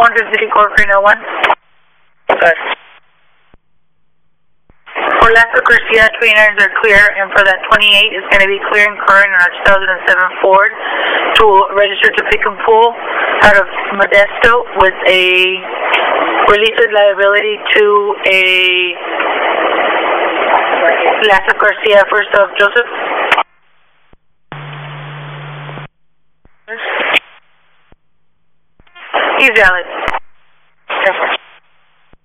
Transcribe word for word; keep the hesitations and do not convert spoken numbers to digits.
one fifty Corp three oh one. Okay. For Lasso Garcia, twenty-nines are clear, and for that twenty-eight is going to be clear and current on our two thousand seven Ford to register to pick and pull out of Modesto with a release of liability to a Lasso Garcia, first of Joseph. He's valid.